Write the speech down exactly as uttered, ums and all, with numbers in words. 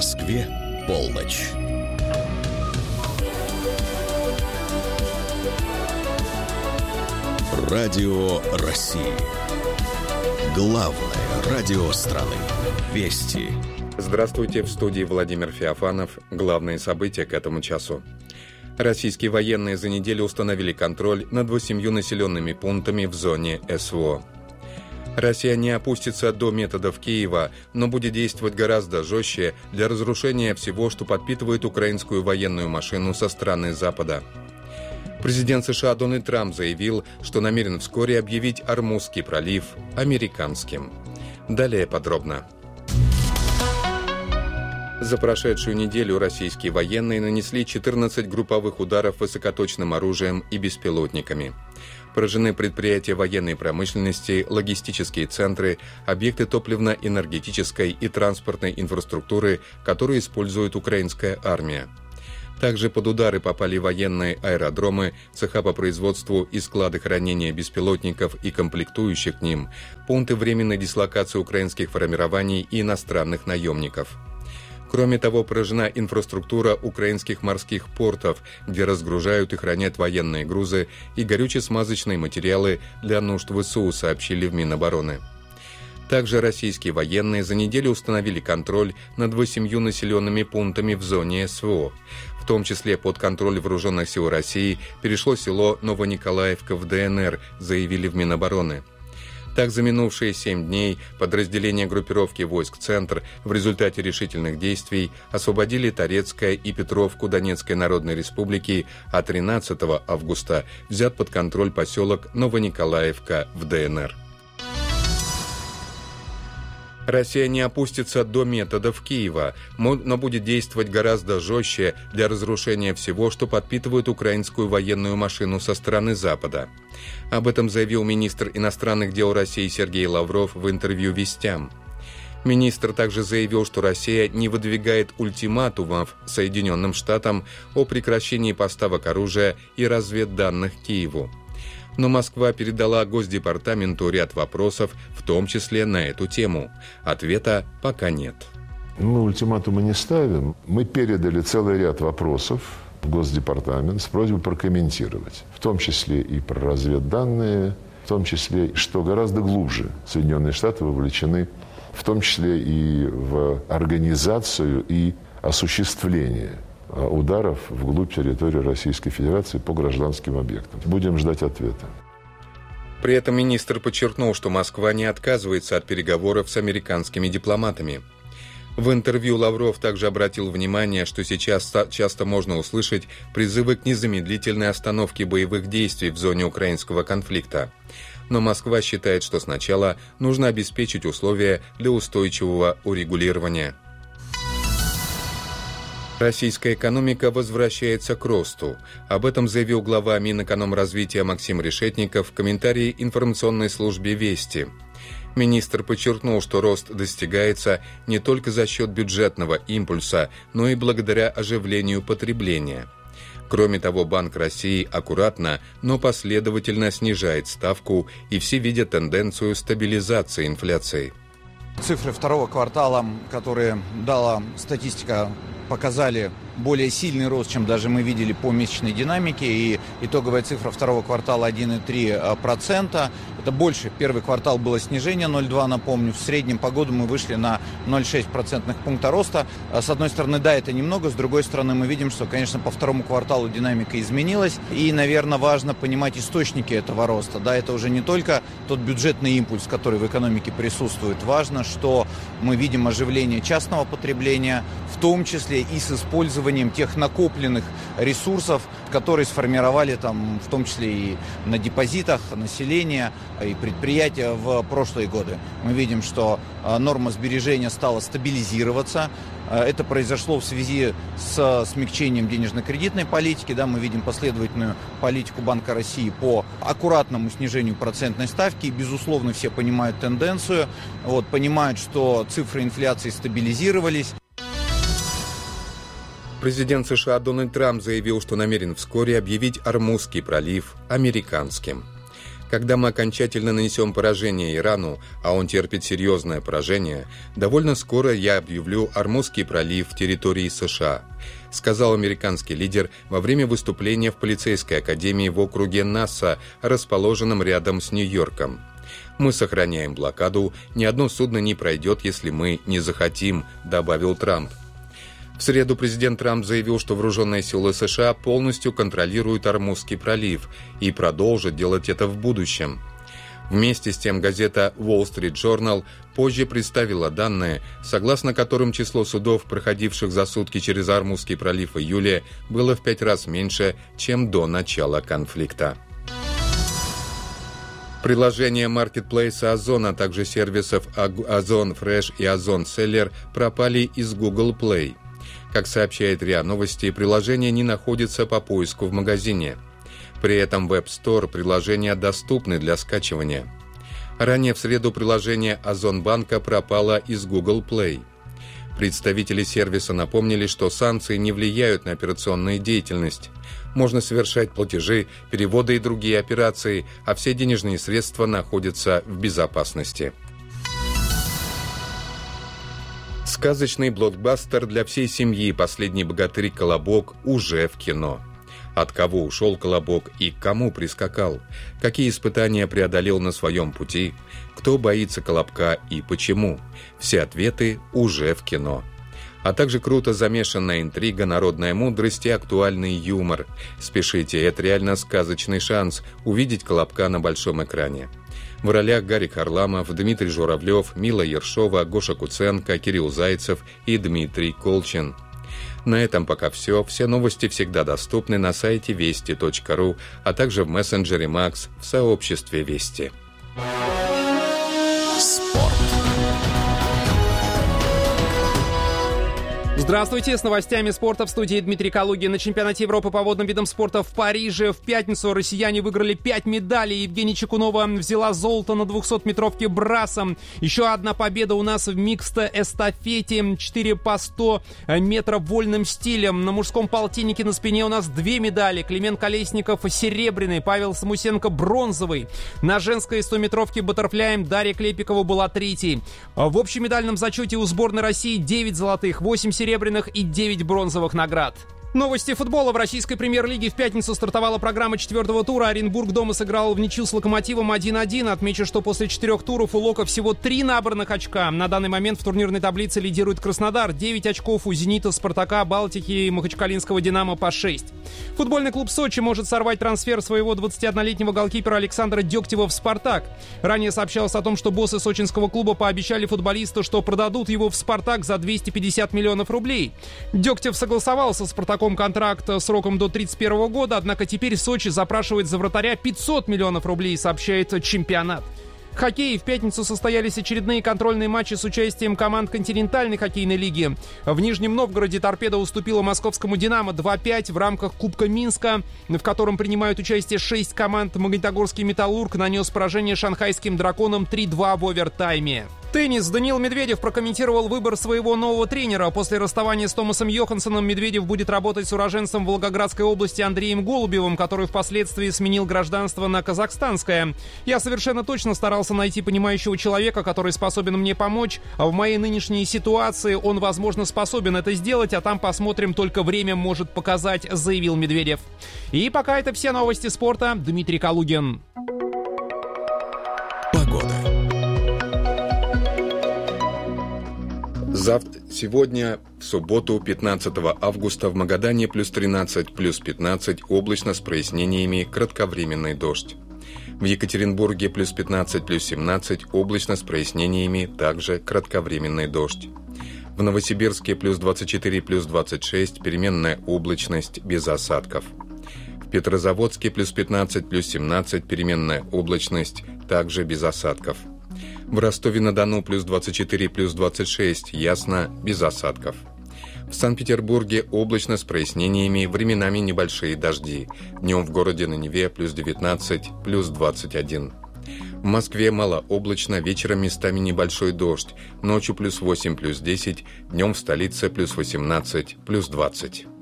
Москве полночь. Радио России. Главное радио страны. Вести. Здравствуйте, в студии Владимир Феофанов. Главные события к этому часу. Российские военные за неделю установили контроль над восемью населенными пунктами в зоне СВО. Россия не опустится до методов Киева, но будет действовать гораздо жестче для разрушения всего, что подпитывает украинскую военную машину со стороны Запада. Президент США Дональд Трамп заявил, что намерен вскоре объявить Ормузский пролив американским. Далее подробно. За прошедшую неделю российские военные нанесли четырнадцать групповых ударов высокоточным оружием и беспилотниками. Поражены предприятия военной промышленности, логистические центры, объекты топливно-энергетической и транспортной инфраструктуры, которые использует украинская армия. Также под удары попали военные аэродромы, цеха по производству и склады хранения беспилотников и комплектующих к ним, пункты временной дислокации украинских формирований и иностранных наемников. Кроме того, поражена инфраструктура украинских морских портов, где разгружают и хранят военные грузы и горюче-смазочные материалы для нужд ВСУ, сообщили в Минобороны. Также российские военные за неделю установили контроль над восемью населенными пунктами в зоне СВО. В том числе под контроль вооруженных сил России перешло село Новониколаевка в ДНР, заявили в Минобороны. Так, за минувшие семь дней подразделения группировки войск «Центр» в результате решительных действий освободили Торецкое и Петровку Донецкой Народной Республики, а тринадцатого августа взят под контроль поселок Новониколаевка в ДНР. Россия не опустится до методов Киева, но будет действовать гораздо жестче для разрушения всего, что подпитывает украинскую военную машину со стороны Запада. Об этом заявил министр иностранных дел России Сергей Лавров в интервью «Вестям». Министр также заявил, что Россия не выдвигает ультиматумов Соединенным Штатам о прекращении поставок оружия и разведданных Киеву. Но Москва передала Госдепартаменту ряд вопросов, в том числе на эту тему. Ответа пока нет. Мы ультиматумы не ставим. Мы передали целый ряд вопросов в Госдепартамент с просьбой прокомментировать. В том числе и про разведданные, в том числе, что гораздо глубже Соединенные Штаты вовлечены, в том числе и в организацию и осуществление ударов вглубь территории Российской Федерации по гражданским объектам. Будем ждать ответа. При этом министр подчеркнул, что Москва не отказывается от переговоров с американскими дипломатами. В интервью Лавров также обратил внимание, что сейчас часто можно услышать призывы к незамедлительной остановке боевых действий в зоне украинского конфликта. Но Москва считает, что сначала нужно обеспечить условия для устойчивого урегулирования. Российская экономика возвращается к росту. Об этом заявил глава Минэкономразвития Максим Решетников в комментарии информационной службе «Вести». Министр подчеркнул, что рост достигается не только за счет бюджетного импульса, но и благодаря оживлению потребления. Кроме того, Банк России аккуратно, но последовательно снижает ставку, и все видят тенденцию стабилизации инфляции. Цифры второго квартала, которые дала статистика, показали более сильный рост, чем даже мы видели по месячной динамике. И итоговая цифра второго квартала один и три десятых процента. Это больше. Первый квартал было снижение ноль целых два десятых, напомню. В среднем по году мы вышли на ноль целых шесть десятых процентных пункта роста. С одной стороны, да, это немного. С другой стороны, мы видим, что, конечно, по второму кварталу динамика изменилась. И, наверное, важно понимать источники этого роста. Да, это уже не только тот бюджетный импульс, который в экономике присутствует. Важно, что мы видим оживление частного потребления, в том числе и с использованием тех накопленных ресурсов, которые сформировали там, в том числе и на депозитах населения и предприятия в прошлые годы. Мы видим, что норма сбережения стала стабилизироваться. Это произошло в связи с смягчением денежно-кредитной политики. Да, мы видим последовательную политику Банка России по аккуратному снижению процентной ставки. И, безусловно, все понимают тенденцию, вот, понимают, что цифры инфляции стабилизировались. Президент США Дональд Трамп заявил, что намерен вскоре объявить Ормузский пролив американским. Когда мы окончательно нанесем поражение Ирану, а он терпит серьезное поражение, довольно скоро я объявлю Ормузский пролив территорией США, сказал американский лидер во время выступления в полицейской академии в округе Насса, расположенном рядом с Нью-Йорком. «Мы сохраняем блокаду, ни одно судно не пройдет, если мы не захотим», добавил Трамп. В среду президент Трамп заявил, что вооруженные силы США полностью контролируют Ормузский пролив и продолжат делать это в будущем. Вместе с тем газета Wall Street Journal позже представила данные, согласно которым число судов, проходивших за сутки через Ормузский пролив в июле, было в пять раз меньше, чем до начала конфликта. Приложения маркетплейса Озон, а также сервисов Озон Fresh и Озон Seller пропали из Google Play. Как сообщает РИА Новости, приложение не находится по поиску в магазине. При этом в App Store приложения доступны для скачивания. Ранее в среду приложение Озон Банка пропало из Google Play. Представители сервиса напомнили, что санкции не влияют на операционную деятельность. Можно совершать платежи, переводы и другие операции, а все денежные средства находятся в безопасности. Сказочный блокбастер для всей семьи «Последний богатырь Колобок» уже в кино. От кого ушел Колобок и к кому прискакал? Какие испытания преодолел на своем пути? Кто боится Колобка и почему? Все ответы уже в кино. А также круто замешанная интрига, народная мудрость и актуальный юмор. Спешите, это реально сказочный шанс увидеть Колобка на большом экране. В ролях Гарик Харламов, Дмитрий Журавлев, Мила Ершова, Гоша Куценко, Кирилл Зайцев и Дмитрий Колчин. На этом пока все. Все новости всегда доступны на сайте вести точка ру, а также в мессенджере Макс в сообществе Вести. Спорт. Здравствуйте, с новостями спорта в студии Дмитрий Калугин. На чемпионате Европы по водным видам спорта в Париже в пятницу россияне выиграли пять медалей. Евгения Чекунова взяла золото на двухсотметровке брасом. Еще одна победа у нас в микс-эстафете четыре по сто метров вольным стилем. На мужском полтиннике на спине у нас две медали. Климент Колесников серебряный, Павел Самусенко бронзовый. На женской стометровке баттерфляем Дарья Клепикова была третьей. В общем медальном зачете у сборной России девять золотых, восемь серебряных и девять бронзовых наград. Новости футбола. В российской премьер-лиге в пятницу стартовала программа четвертого тура. Оренбург дома сыграл в ничью с Локомотивом один один. Отмечу, что после четырех туров у Лока всего три набранных очка. На данный момент в турнирной таблице лидирует Краснодар. девять очков у Зенита, Спартака, Балтики и Махачкалинского Динамо по шесть. Футбольный клуб Сочи может сорвать трансфер своего двадцатиоднолетнего голкипера Александра Дегтева в «Спартак». Ранее сообщалось о том, что боссы сочинского клуба пообещали футболисту, что продадут его в «Спартак» за двести пятьдесят миллионов рублей. Дегтев согласовал со «Спартаком» контракт сроком до тридцать первого года, однако теперь Сочи запрашивает за вратаря пятьсот миллионов рублей, сообщает «Чемпионат». В хоккее в пятницу состоялись очередные контрольные матчи с участием команд континентальной хоккейной лиги. В Нижнем Новгороде «Торпедо» уступила московскому «Динамо» два пять в рамках Кубка Минска, в котором принимают участие шесть команд. Магнитогорский «Металлург» нанес поражение шанхайским «Драконам» три два в овертайме. Теннис. Даниил Медведев прокомментировал выбор своего нового тренера. После расставания с Томасом Йоханссоном Медведев будет работать с уроженцем Волгоградской области Андреем Голубевым, который впоследствии сменил гражданство на казахстанское. «Я совершенно точно старался найти понимающего человека, который способен мне помочь. А в моей нынешней ситуации он, возможно, способен это сделать, а там посмотрим, только время может показать», — заявил Медведев. И пока это все новости спорта. Дмитрий Калугин. Погода. Завтра, сегодня, в субботу, пятнадцатого августа, в Магадане плюс тринадцать, плюс пятнадцать, облачно с прояснениями, кратковременный дождь. В Екатеринбурге плюс пятнадцать, плюс семнадцать, облачно с прояснениями, также кратковременный дождь. В Новосибирске плюс двадцать четыре, плюс двадцать шесть, переменная облачность, без осадков. В Петрозаводске плюс пятнадцать, плюс семнадцать, переменная облачность, также без осадков. В Ростове-на-Дону плюс двадцать четыре, плюс двадцать шесть, ясно, без осадков. В Санкт-Петербурге облачно с прояснениями, временами небольшие дожди. Днем в городе на Неве плюс девятнадцать, плюс двадцать один. В Москве малооблачно, вечером местами небольшой дождь. Ночью плюс восемь, плюс десять, днем в столице плюс восемнадцать, плюс двадцать.